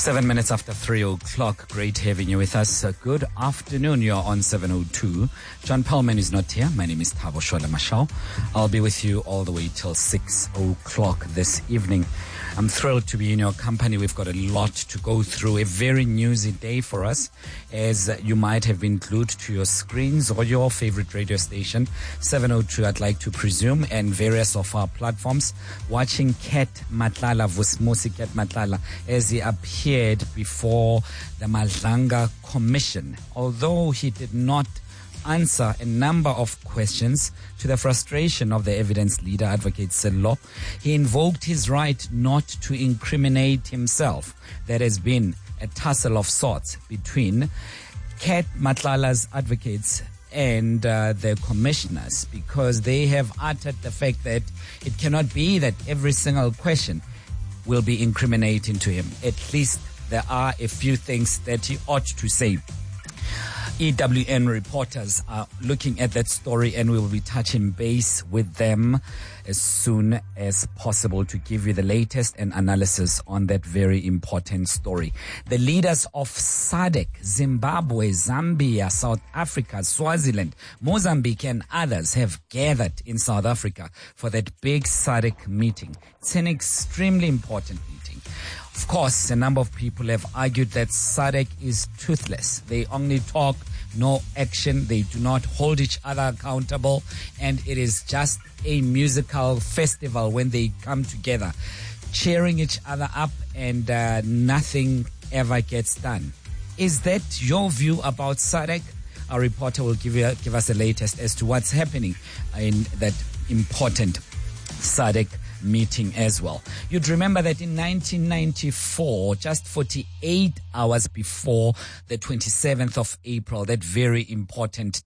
7 minutes after 3 o'clock. Great having you with us. Good afternoon. You're on 702. John Pellman is not here. My name is Thabo Shola Mashao. I'll be with you all the way till 6 o'clock this evening. I'm thrilled to be in your company. We've got a lot to go through. A very newsy day for us, as you might have been glued to your screens or your favorite radio station, 702, I'd like to presume, and various of our platforms, watching Cat Matlala, Vusmusi Cat Matlala, as he appeared before the Madlanga Commission. Although he did not answer a number of questions, to the frustration of the evidence leader, Advocate Sello, he invoked his right not to incriminate himself. There has been a tussle of sorts between Cat Matlala's advocates and the commissioners, because they have uttered the fact that it cannot be that every single question will be incriminating to him. At least there are a few things that he ought to say. EWN reporters are looking at that story, and we will be touching base with them as soon as possible to give you the latest and analysis on that very important story. The leaders of SADC, Zimbabwe, Zambia, South Africa, Swaziland, Mozambique, and others have gathered in South Africa for that big SADC meeting. It's an extremely important meeting. Of course, a number of people have argued that SADC is toothless. They only talk, no action. They do not hold each other accountable. And it is just a musical festival when they come together, cheering each other up, and nothing ever gets done. Is that your view about SADC? Our reporter will give us the latest as to what's happening in that important SADC meeting as well. You'd remember that in 1994, just 48 hours before the 27th of April, that very important